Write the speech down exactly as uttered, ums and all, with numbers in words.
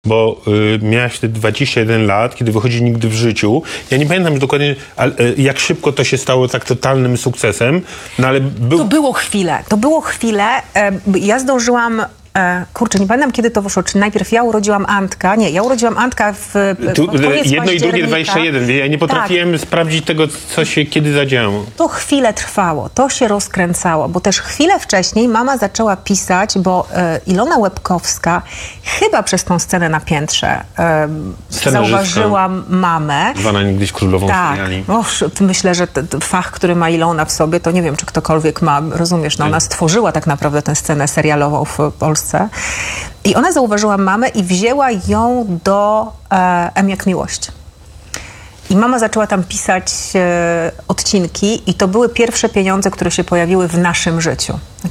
Bo y, miałaś te dwadzieścia jeden lat, kiedy wychodzi Nigdy w życiu. Ja nie pamiętam już dokładnie, ale, y, jak szybko to się stało tak totalnym sukcesem, no ale był... To było chwilę, to było chwilę. E, ja zdążyłam... E, kurczę, nie pamiętam, kiedy to wyszło. Czy najpierw ja urodziłam Antka? Nie, ja urodziłam Antka w Tu, pod koniec jedno i drugie dwadzieścia jeden. Ja nie potrafiłem tak. sprawdzić tego, co się kiedy zadziało. To chwilę trwało, to się rozkręcało, bo też chwilę wcześniej mama zaczęła pisać, bo e, Ilona Łebkowska chyba przez tą scenę na piętrze e, zauważyła mamę. Zwana niegdyś królową tak. seriali. O, myślę, że t, t, fach, który ma Ilona w sobie, to nie wiem, czy ktokolwiek ma, rozumiesz, no ona stworzyła tak naprawdę tę scenę serialową w Polsce. I ona zauważyła mamę i wzięła ją do e, M jak Miłość. I mama zaczęła tam pisać e, odcinki i to były pierwsze pieniądze, które się pojawiły w naszym życiu.